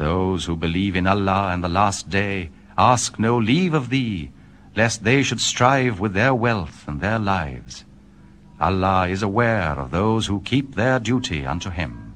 Those who believe in Allah and the last day ask no leave of thee, lest they should strive with their wealth and their lives. Allah is aware of those who keep their duty unto Him.